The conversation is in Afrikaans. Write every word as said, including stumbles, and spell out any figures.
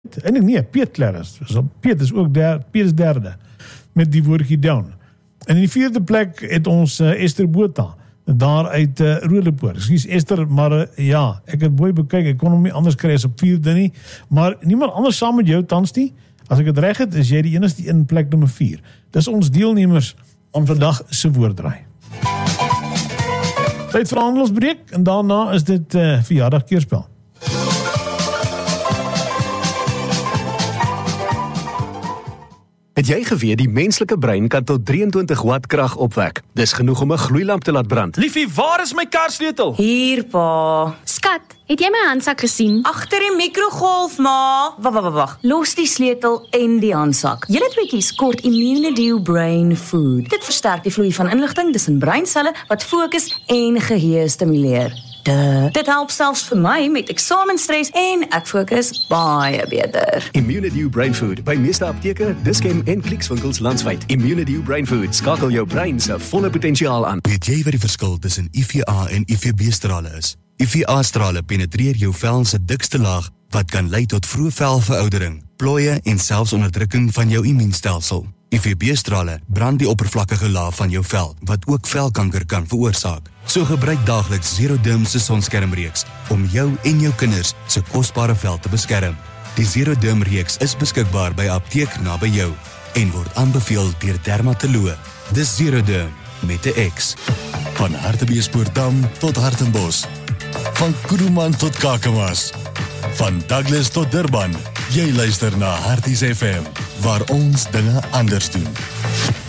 en ek nee, Piet Clarence, so Piet is ook der, Piet is derde, met die woordjie down. En in die vierde plek het ons uh, Esther Botha, daar uit uh, Roodepoort. Excuse Esther, maar uh, ja, ek het mooi bekyk, ek kon hom nie anders kry as op vierde nie, maar niemand anders saam met jou tans nie. As ek het reg het, is jy die enigste in plek nummer vier. Dis ons deelnemers aan vandag se woorddraai. Tyd vir 'n handelsbreek en daarna is dit uh, verjaardag keerspel. Het jy geweet die menslike brein kan tot drieëntwintig watt krag opwek? Dis genoeg om 'n gloeilamp te laat brand. Liefie, waar is my karsleutel? Hier, pa. Skat, het jy my handsak gesien? Agter die mikrogolf, ma. Wag, wag, wag. Los die sleutel en die handsak. Julle tweeetjies kort Immunedew Brain Food. Dit versterk die vloei van inligting tussen breinselle wat fokus en geheue stimuleer. Duh. Dit help selfs vir my met eksamenstres en ek fokus baie beter. Immunedew Brain Food by meeste apteke, Dischem en Clicks-winkels landwyd. Immunedew Brain Food skakel jou brein se volle potensiaal aan. Weet jy wat die verskil tussen I V A en I V B-strale is? I V A-strale penetreer jou vel se dikste laag wat kan lei tot vroeë velveroudering, plooie en selfs onderdrukking van jou immuunstelsel. I V B-strale brand die oppervlakkige laag van jou vel, wat ook velkanker kan veroorsaak. So gebruik daagliks Zeroderm se sonskermreeks om jou en jou kinders se kosbare vel te beskerm. Die Zeroderm reeks is beskikbaar by apteek naby jou en word aanbeveel deur dermatoloë. Dis Zeroderm met 'n X. Van Hartbeespoortdam tot Hartenbos. Van Kuruman tot Kakamas. Van Douglas tot Durban. Jy luister na Harties F M, waar ons dinge anders doen.